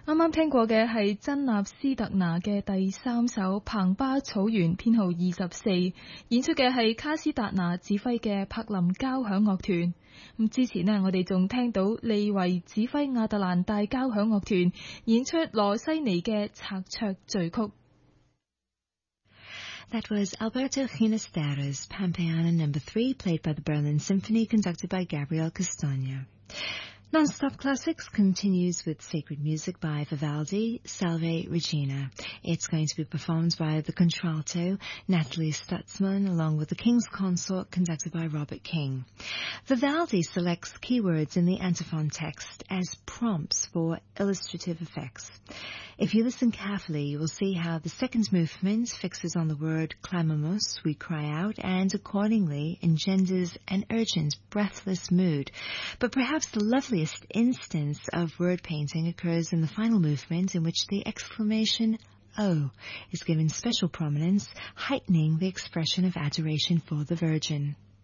啱啱聽過嘅係珍納斯特拿嘅第3首彭巴草原編號24，演出嘅係卡斯達拿指揮嘅柏林交響樂團。咁之前呢，我哋仲聽到利維指揮亞特蘭大交響樂團演出羅西尼嘅策卓序曲。 That was Alberto Ginastera's Pampeana No. 3, played by the Berlin Symphony, conducted by Gabriel Castagna. Non-Stop Classics continues with Sacred Music by Vivaldi, Salve Regina. It's going to be performed by the contralto, Natalie Stutzman, along with the King's Consort, conducted by Robert King. Vivaldi selects keywords in the antiphon text as prompts for illustrative effects. If you listen carefully, you will see how the second movement fixes on the word clamamus, we cry out, and accordingly engenders an urgent, breathless mood. But perhaps the loveliest instance of word painting occurs in the final movement, in which the exclamation "Oh" is given special prominence, heightening the expression of adoration for the Virgin.